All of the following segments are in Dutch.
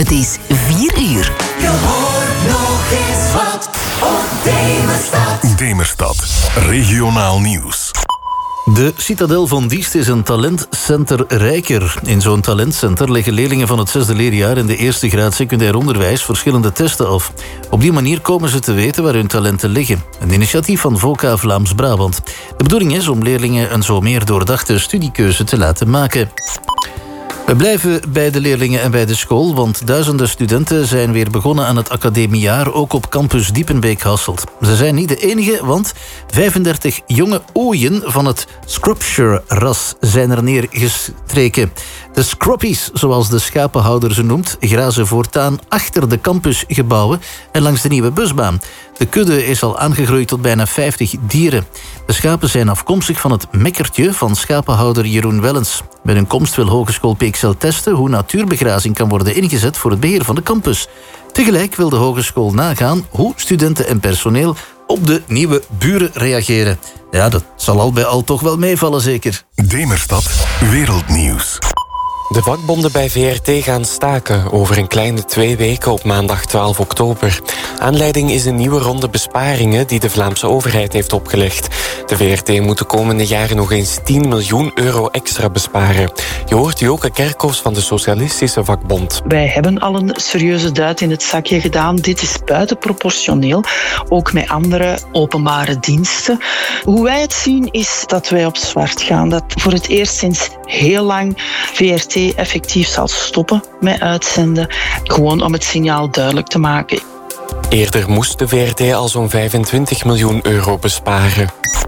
Het is 4 uur. Je hoort nog eens wat op Demerstad. Demerstad, regionaal nieuws. De Citadel van Diest is een talentcenter rijker. In zo'n talentcenter leggen leerlingen van het 6e leerjaar in de eerste graad secundair onderwijs verschillende testen af. Op die manier komen ze te weten waar hun talenten liggen. Een initiatief van VOCA Vlaams-Brabant. De bedoeling is om leerlingen een zo meer doordachte studiekeuze te laten maken. We blijven bij de leerlingen en bij de school, want duizenden studenten zijn weer begonnen aan het academiejaar, ook op campus Diepenbeek-Hasselt. Ze zijn niet de enige, want 35 jonge ooien van het Shropshire-ras zijn er neergestreken. De Scroppies, zoals de schapenhouder ze noemt, grazen voortaan achter de campusgebouwen en langs de nieuwe busbaan. De kudde is al aangegroeid tot bijna 50 dieren. De schapen zijn afkomstig van het mekkertje van schapenhouder Jeroen Wellens. Bij hun komst wil Hogeschool Peexel testen hoe natuurbegrazing kan worden ingezet voor het beheer van de campus. Tegelijk wil de hogeschool nagaan hoe studenten en personeel op de nieuwe buren reageren. Ja, dat zal al bij al toch wel meevallen, zeker. Demerstad, wereldnieuws. De vakbonden bij VRT gaan staken over een kleine 2 weken op maandag 12 oktober. Aanleiding is een nieuwe ronde besparingen die de Vlaamse overheid heeft opgelegd. De VRT moet de komende jaren nog eens 10 miljoen euro extra besparen. Je hoort Joke Kerkhoffs van de Socialistische Vakbond. Wij hebben al een serieuze duit in het zakje gedaan. Dit is buitenproportioneel, ook met andere openbare diensten. Hoe wij het zien is dat wij op zwart gaan. Dat voor het eerst sinds heel lang VRT effectief zal stoppen met uitzenden. Gewoon om het signaal duidelijk te maken. Eerder moest de VRT al zo'n 25 miljoen euro besparen.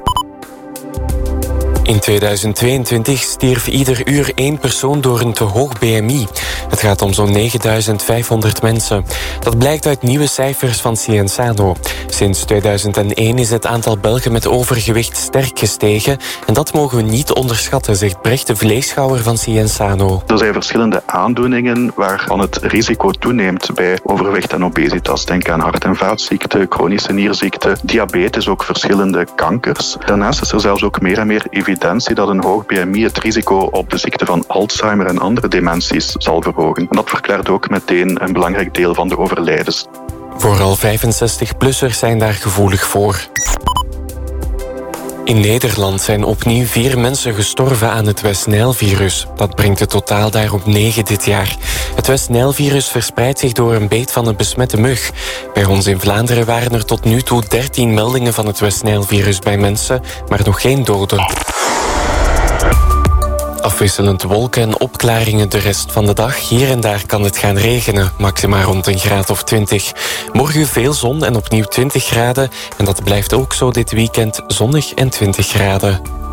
In 2022 stierf ieder uur 1 persoon door een te hoog BMI. Het gaat om zo'n 9500 mensen. Dat blijkt uit nieuwe cijfers van Cienzano. Sinds 2001 is het aantal Belgen met overgewicht sterk gestegen. En dat mogen we niet onderschatten, zegt Brecht de Vleeschhouwer van Cienzano. Er zijn verschillende aandoeningen waarvan het risico toeneemt bij overgewicht en obesitas. Denk aan hart- en vaatziekten, chronische nierziekten, diabetes, ook verschillende kankers. Daarnaast is er zelfs ook meer en meer evidentie dat een hoog BMI het risico op de ziekte van Alzheimer en andere dementies zal verhogen. En dat verklaart ook meteen een belangrijk deel van de overlijdens. Vooral 65-plussers zijn daar gevoelig voor. In Nederland zijn opnieuw 4 mensen gestorven aan het West-Nijl-virus. Dat brengt het totaal daar op 9 dit jaar. Het West-Nijl-virus verspreidt zich door een beet van een besmette mug. Bij ons in Vlaanderen waren er tot nu toe 13 meldingen van het West-Nijl-virus bij mensen, maar nog geen doden. Afwisselend wolken en opklaringen de rest van de dag. Hier en daar kan het gaan regenen, maxima rond een graad of 20. Morgen veel zon en opnieuw 20 graden. En dat blijft ook zo dit weekend, zonnig en 20 graden.